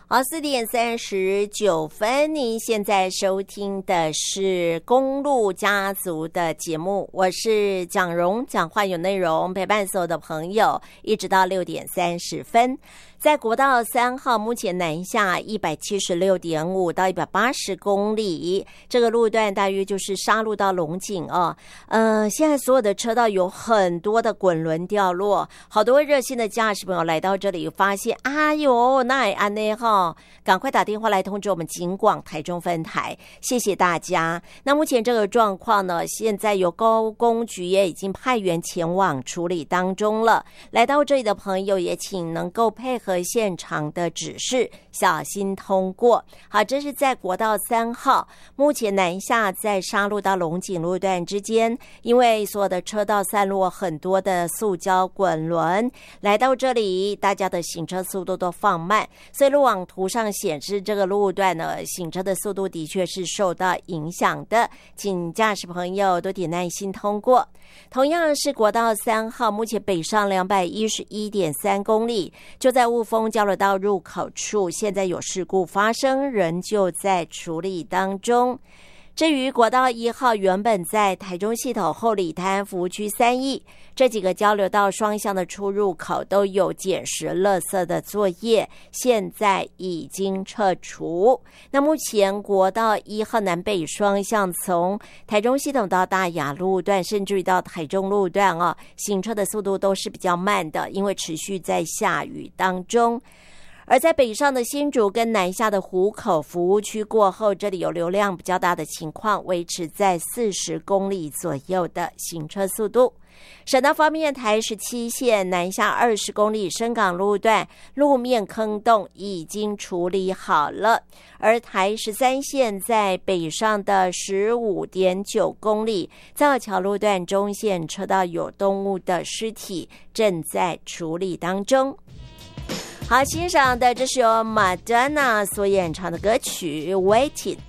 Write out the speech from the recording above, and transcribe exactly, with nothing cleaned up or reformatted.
好，四点三十九分，您现在收听的是公路家族的节目，我是蒋蓉，讲话有内容，陪伴所有的朋友，一直到六点三十分。在国道三号，目前南下一百七十六点五到一百八十公里，这个路段大约就是沙鹿到龙井哦。呃，现在所有的车道有很多的滚轮掉落，好多热心的驾驶朋友来到这里，发现，哎呦，那也安内哈，赶快打电话来通知我们警广台中分台，谢谢大家。那目前这个状况呢，现在有高工局也已经派员前往处理当中了。来到这里的朋友，也请能够配合和现场的指示，小心通过。好，这是在国道三号，目前南下在沙鹿到龙井路段之间，因为所有的车道散落很多的塑胶滚轮，来到这里，大家的行车速度都放慢，所以路网图上显示这个路段呢，行车的速度的确是受到影响的，请驾驶朋友多点耐心通过。同样是国道三号，目前北上两百一十一点三公里，就在雾峰交流道入口处，现在有事故发生，仍旧在处理当中。至于国道一号，原本在台中系统后里滩服务区三义这几个交流道双向的出入口都有捡拾垃圾的作业，现在已经撤除。那目前国道一号南北双向从台中系统到大雅路段，甚至于到台中路段哦，行车的速度都是比较慢的，因为持续在下雨当中。而在北上的新竹跟南下的湖口服务区过后，这里有流量比较大的情况，维持在四十公里左右的行车速度。省道方面，台十七线南下二十公里深港路段路面坑洞已经处理好了，而台十三线在北上的 十五点九公里造桥路段中线车道有动物的尸体正在处理当中。好，欣赏的这是由 Madonna 所演唱的歌曲 Waiting。